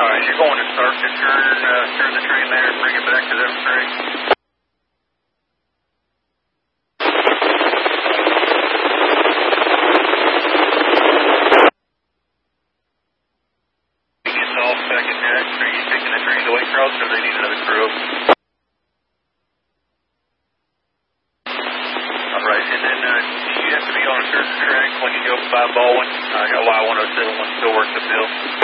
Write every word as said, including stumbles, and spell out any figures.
All right, you're going to start to turn, uh, turn the train there and bring it back to them straight. It's all second deck. Are you taking the train to Lake Rouse or do they need another crew? All right, and then uh, you have to be on a certain track when you go by Baldwin. I got Y one oh seven one still works uphill.